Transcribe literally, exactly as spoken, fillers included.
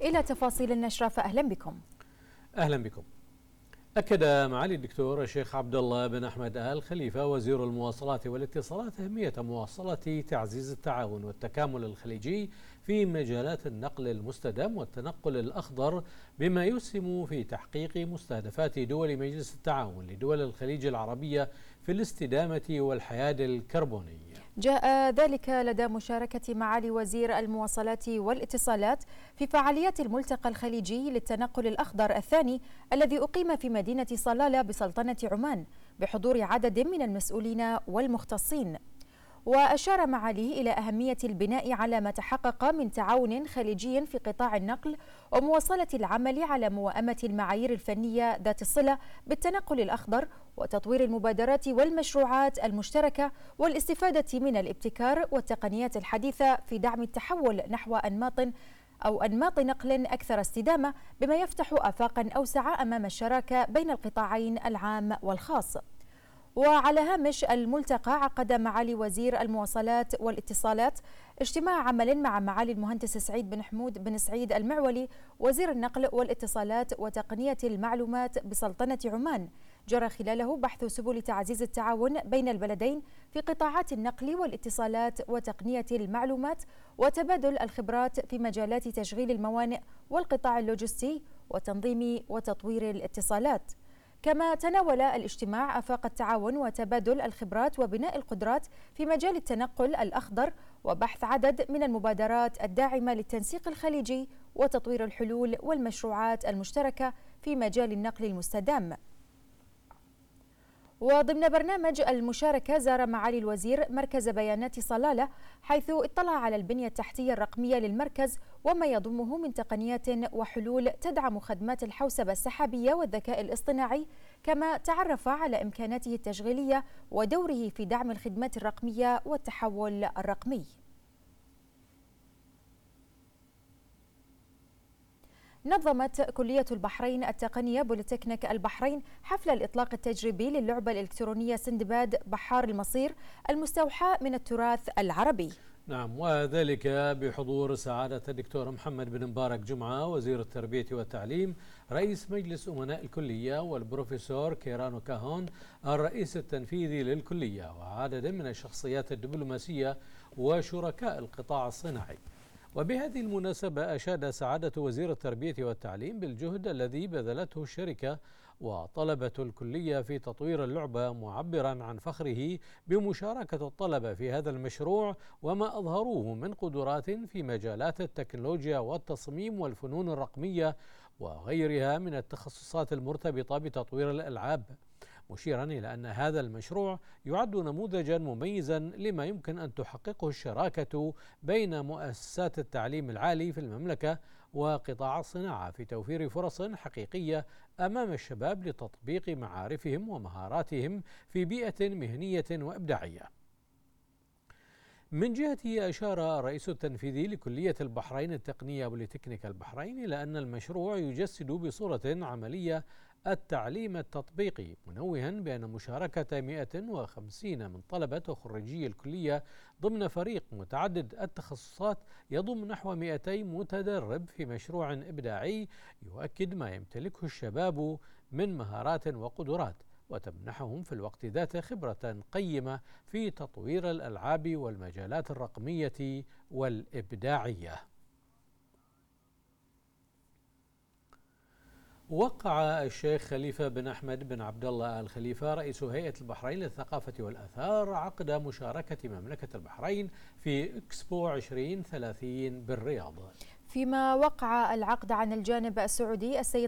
إلى تفاصيل النشرة فأهلا بكم. أهلا بكم. أكد معالي الدكتور الشيخ عبد الله بن أحمد آل خليفة وزير المواصلات والاتصالات أهمية مواصلة تعزيز التعاون والتكامل الخليجي في مجالات النقل المستدام والتنقل الأخضر، بما يسهم في تحقيق مستهدفات دول مجلس التعاون لدول الخليج العربية في الاستدامة والحياد الكربوني. جاء ذلك لدى مشاركة معالي وزير المواصلات والاتصالات في فعاليات الملتقى الخليجي للتنقل الأخضر الثاني الذي أقيم في مدينة صلالة بسلطنة عمان بحضور عدد من المسؤولين والمختصين. وأشار معاليه إلى أهمية البناء على ما تحقق من تعاون خليجي في قطاع النقل ومواصلة العمل على موائمة المعايير الفنية ذات الصلة بالتنقل الأخضر وتطوير المبادرات والمشروعات المشتركة والاستفادة من الابتكار والتقنيات الحديثة في دعم التحول نحو أنماط أو أنماط نقل أكثر استدامة، بما يفتح آفاقا أوسع أمام الشراكة بين القطاعين العام والخاص. وعلى هامش الملتقى عقد معالي وزير المواصلات والاتصالات اجتماع عمل مع معالي المهندس سعيد بن حمود بن سعيد المعولي وزير النقل والاتصالات وتقنية المعلومات بسلطنة عمان، جرى خلاله بحث سبل تعزيز التعاون بين البلدين في قطاعات النقل والاتصالات وتقنية المعلومات وتبادل الخبرات في مجالات تشغيل الموانئ والقطاع اللوجستي وتنظيم وتطوير الاتصالات. كما تناول الاجتماع آفاق التعاون وتبادل الخبرات وبناء القدرات في مجال التنقل الأخضر وبحث عدد من المبادرات الداعمة للتنسيق الخليجي وتطوير الحلول والمشروعات المشتركة في مجال النقل المستدام. وضمن برنامج المشاركة زار معالي الوزير مركز بيانات صلالة، حيث اطلع على البنية التحتية الرقمية للمركز وما يضمه من تقنيات وحلول تدعم خدمات الحوسبة السحابية والذكاء الاصطناعي، كما تعرف على إمكاناته التشغيلية ودوره في دعم الخدمات الرقمية والتحول الرقمي. نظمت كلية البحرين التقنية بوليتكنيك البحرين حفل الإطلاق التجريبي للعبة الإلكترونية سندباد بحار المصير المستوحاة من التراث العربي. نعم، وذلك بحضور سعادة الدكتور محمد بن مبارك جمعة وزير التربية والتعليم رئيس مجلس أمناء الكلية، والبروفيسور كيرانو كاهون الرئيس التنفيذي للكلية، وعدد من الشخصيات الدبلوماسية وشركاء القطاع الصناعي. وبهذه المناسبة أشاد سعادة وزير التربية والتعليم بالجهد الذي بذلته الشركة وطلبة الكلية في تطوير اللعبة، معبرا عن فخره بمشاركة الطلبة في هذا المشروع وما أظهروه من قدرات في مجالات التكنولوجيا والتصميم والفنون الرقمية وغيرها من التخصصات المرتبطة بتطوير الألعاب، مشيرا إلى أن هذا المشروع يعد نموذجا مميزا لما يمكن أن تحققه الشراكة بين مؤسسات التعليم العالي في المملكة وقطاع الصناعة في توفير فرص حقيقية أمام الشباب لتطبيق معارفهم ومهاراتهم في بيئة مهنية وإبداعية. من جهته أشار الرئيس التنفيذي لكلية البحرين التقنية بوليتكنيك البحرين إلى أن المشروع يجسد بصورة عملية التعليم التطبيقي، منوها بأن مشاركة مئة وخمسين من طلبة وخريجي الكلية ضمن فريق متعدد التخصصات يضم نحو مئتي متدرب في مشروع إبداعي يؤكد ما يمتلكه الشباب من مهارات وقدرات، وتمنحهم في الوقت ذاته خبرة قيمة في تطوير الألعاب والمجالات الرقمية والإبداعية. وقع الشيخ خليفة بن أحمد بن عبد الله آل خليفة رئيس هيئة البحرين للثقافة والآثار عقد مشاركة مملكة البحرين في إكسبو عشرين ثلاثين بالرياض، فيما وقع العقد عن الجانب السعودي السيد